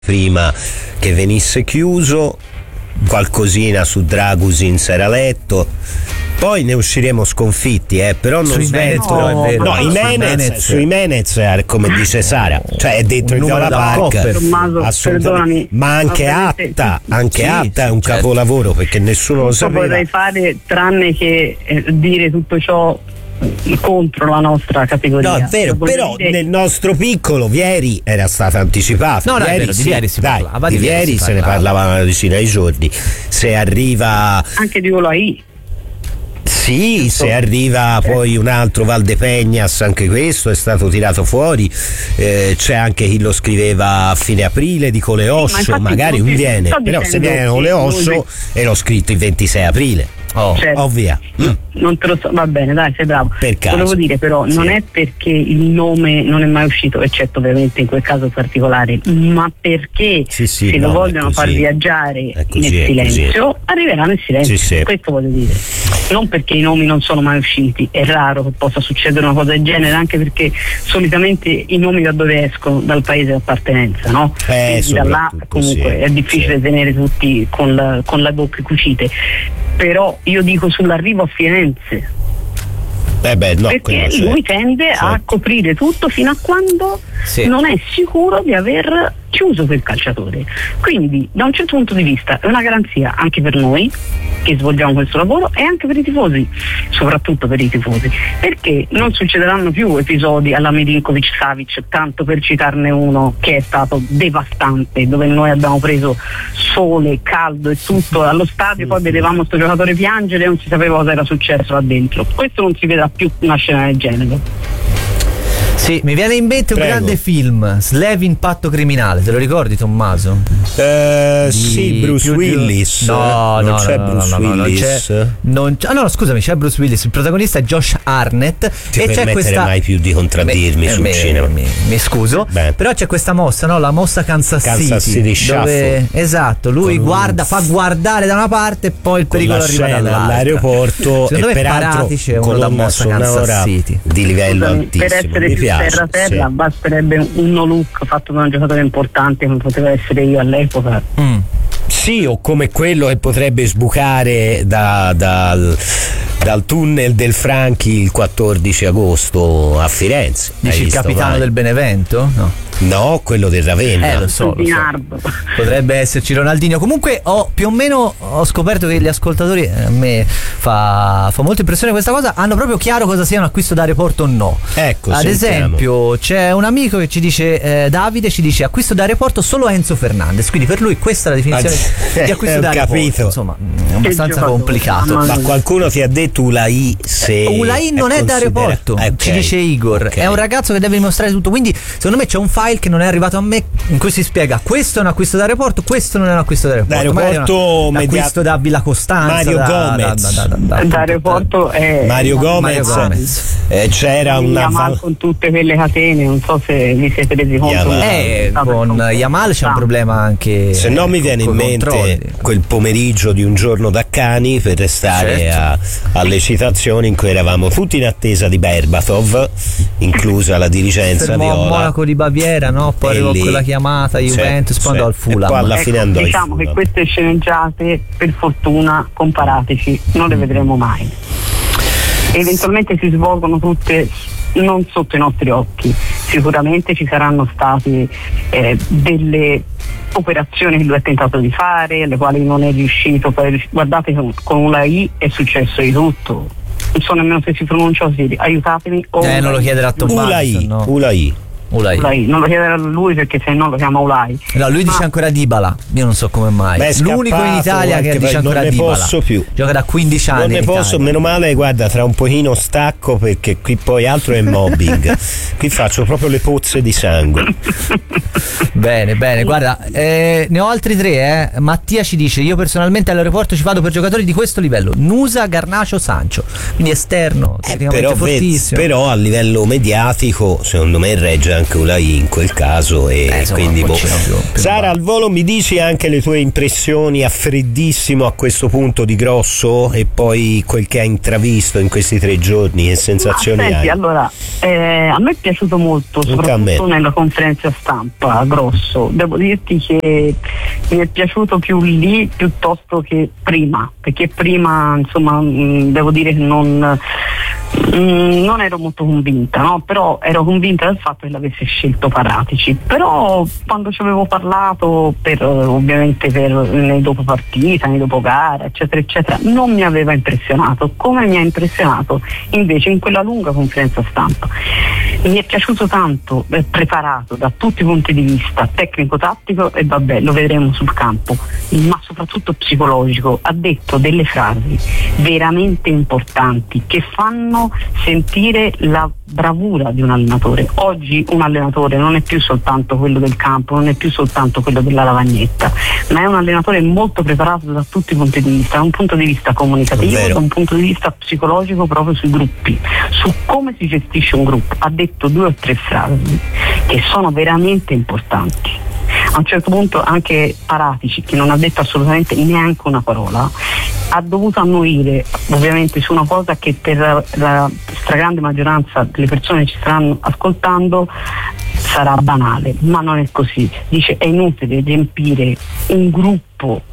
prima che venisse chiuso, qualcosina su Dragusin si era letto, poi ne usciremo sconfitti, però non smetto. Sui Menez, come dice Sara, cioè è dentro il Viola Park, assolutamente. Ma anche Atta è un capolavoro, perché nessuno lo sapeva. Vorrei fare tranne che dire tutto ciò contro la nostra categoria. No, è vero, però nel nostro piccolo Vieri era stata anticipata. No, Vieri di Vieri se ne parlava una decina di giorni. Se arriva anche di Olai. Sì, se arriva poi un altro Valdepeñas, anche questo è stato tirato fuori. C'è anche chi lo scriveva a fine aprile di Coleoscio, magari un viene, però se viene Coleoscio e l'ho scritto il 26 aprile. Ovvia. Non te lo so, va bene, dai, sei bravo. Per caso. Volevo dire però, non è perché il nome non è mai uscito, eccetto ovviamente in quel caso particolare, ma perché se lo vogliono far viaggiare nel silenzio, arriverà nel silenzio. Questo voglio dire. Non perché i nomi non sono mai usciti, è raro che possa succedere una cosa del genere, anche perché solitamente i nomi da dove escono? Dal paese di appartenenza, no? Quindi da là comunque è difficile tenere tutti con la bocca cucite. Però io dico sull'arrivo a Firenze, perché lui tende a coprire tutto fino a quando non è sicuro di aver chiuso quel calciatore. Quindi da un certo punto di vista è una garanzia anche per noi che svolgiamo questo lavoro e anche per i tifosi, soprattutto per i tifosi, perché non succederanno più episodi alla Milinkovic-Savic, tanto per citarne uno che è stato devastante, dove noi abbiamo preso sole, caldo e tutto allo stadio, poi vedevamo questo giocatore piangere e non si sapeva cosa era successo là dentro. Questo non si vedrà più una scena del genere. Sì, mi viene in mente un grande film, Slevin Patto Criminale, te lo ricordi, Tommaso? Bruce Willis. Non c'è Bruce Willis. Scusami, c'è Bruce Willis, il protagonista è Josh Arnett. Ti permettere mai più di contraddirmi sul cinema. Mi scuso. Però c'è questa mossa, no? La mossa Kansas City Shuffle. Esatto, lui fa guardare da una parte e poi il pericolo arriva dall'altra. All'aeroporto. Secondo me Paratici è uno da mossa Kansas City di livello altissimo. Per essere più terra basterebbe un no look fatto da un giocatore importante come poteva essere io all'epoca. Sì, o come quello che potrebbe sbucare dal tunnel del Franchi il 14 agosto a Firenze. Dici il capitano del Benevento? No, quello del Ravenna. Lo so. Potrebbe esserci Ronaldinho. Comunque più o meno ho scoperto che gli ascoltatori, a me fa molta impressione questa cosa, hanno proprio chiaro cosa sia un acquisto d'aeroporto o no. Ecco, ad esempio c'è un amico che ci dice, Davide ci dice acquisto d'aeroporto solo Enzo Fernandez, quindi per lui questa è la definizione di acquisto d'aeroporto. Capito. Insomma, è abbastanza complicato. Ma qualcuno ti ha detto Ulai? Ulai non è d'aeroporto, ci dice Igor, è un ragazzo che deve dimostrare tutto, quindi secondo me c'è un file che non è arrivato a me in cui si spiega questo è un acquisto d'aeroporto, questo non è un acquisto d'aeroporto, acquisto da Villa Costanza, Mario Gomez d'aeroporto è Mario Gomez. C'era una con tutte quelle catene, non so se vi siete resi conto. Con Yamal c'è un problema anche, se no mi viene in mente quel pomeriggio di Un giorno da cani, per restare alle citazioni, in cui eravamo tutti in attesa di Berbatov, inclusa la dirigenza viola. Monaco di Baviera, no? Poi arrivò quella chiamata Juventus, poi andò al Fulham. Poi alla fine andò diciamo che queste sceneggiate, per fortuna, comparateci, non le vedremo mai. Eventualmente si svolgono tutte non sotto i nostri occhi. Sicuramente ci saranno state delle operazioni che lui ha tentato di fare, alle quali non è riuscito. Guardate, con Ulai è successo di tutto. Non so nemmeno se si pronuncia così, aiutatemi. Non lo chiederà a Tommaso. Ulai. Non lo chiederà a lui, perché se no lo chiama Ulai. No, lui dice ancora Dybala. Io non so come mai. L'unico in Italia che dice ancora Dybala. Non ne posso più. Gioca da 15 anni. Non ne posso, meno male, guarda, tra un pochino stacco, perché qui poi altro è mobbing. Qui faccio proprio le pozze di sangue. Bene, guarda, ne ho altri 3. Mattia ci dice: io personalmente all'aeroporto ci vado per giocatori di questo livello: Nusa, Garnacio, Sancho. Quindi esterno, tecnicamente fortissimo. Però a livello mediatico secondo me regge anche Ulai in quel caso, e quindi Sara, al volo mi dici anche le tue impressioni a freddissimo a questo punto di Grosso, e poi quel che hai intravisto in questi 3 giorni, che sensazioni hai? Allora, a me è piaciuto molto, soprattutto nella conferenza stampa Grosso. Devo dirti che mi è piaciuto più lì piuttosto che prima, perché prima insomma devo dire che non ero molto convinta, no? Però ero convinta del fatto che l'avesse scelto Paratici. Però quando ci avevo parlato ovviamente nei dopo partita, nei dopo gara, eccetera eccetera, non mi aveva impressionato come mi ha impressionato invece in quella lunga conferenza stampa. Mi è piaciuto tanto, preparato da tutti i punti di vista, tecnico-tattico, e vabbè, lo vedremo sul campo, ma soprattutto psicologico. Ha detto delle frasi veramente importanti che fanno sentire la bravura di un allenatore. Oggi un allenatore non è più soltanto quello del campo, non è più soltanto quello della lavagnetta, ma è un allenatore molto preparato da tutti i punti di vista, da un punto di vista comunicativo, da un punto di vista psicologico, proprio sui gruppi, su come si gestisce un gruppo. Ha detto 2 o 3 frasi che sono veramente importanti. A un certo punto anche Paratici, che non ha detto assolutamente neanche una parola, ha dovuto annuire ovviamente su una cosa che per la stragrande maggioranza delle persone che ci stanno ascoltando sarà banale, ma non è così. Dice: è inutile riempire un gruppo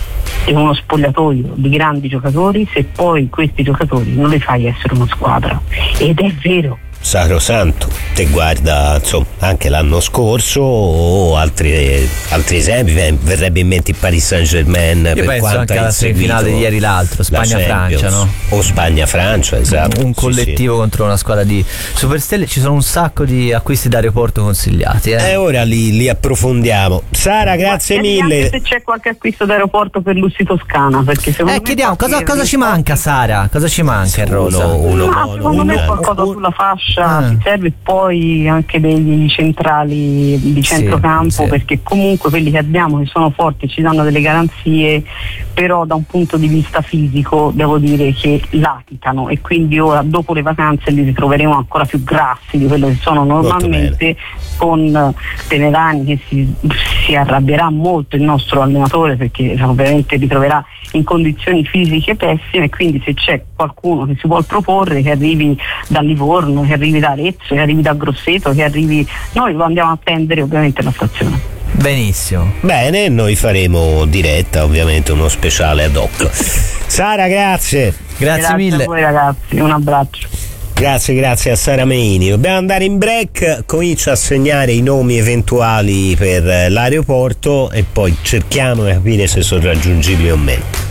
e uno spogliatoio di grandi giocatori se poi questi giocatori non li fai essere una squadra. Ed è vero. Sacrosanto, te guarda insomma anche l'anno scorso o altri esempi, verrebbe in mente il Paris Saint-Germain. Io penso anche alla semifinale di ieri l'altro, Spagna-Francia, no? O Spagna-Francia, esatto. Un collettivo contro una squadra di superstelle. Ci sono un sacco di acquisti d'aeroporto consigliati. Ora li approfondiamo. Sara, grazie mille. Se c'è qualche acquisto d'aeroporto per Lucy Toscana, perché secondo me chiediamo cosa ci manca, Sara? Cosa ci manca, Rosa? Secondo me qualcosa sulla fascia ci serve, poi anche degli centrali di centrocampo, perché comunque quelli che abbiamo, che sono forti, ci danno delle garanzie, però da un punto di vista fisico devo dire che latitano, e quindi ora dopo le vacanze li ritroveremo ancora più grassi di quello che sono normalmente, con Tenerani che si arrabbierà molto, il nostro allenatore, perché ovviamente ritroverà in condizioni fisiche pessime, quindi se c'è qualcuno che si vuol proporre, che arrivi da Livorno, che arrivi da Arezzo, che arrivi da Grosseto, che arrivi, noi lo andiamo a prendere ovviamente alla stazione. Benissimo. Bene, noi faremo diretta, ovviamente uno speciale ad hoc. Sara, grazie mille a voi ragazzi, un abbraccio. Grazie a Sara Meini. Dobbiamo andare in break, comincia a segnare i nomi eventuali per l'aeroporto e poi cerchiamo di capire se sono raggiungibili o meno.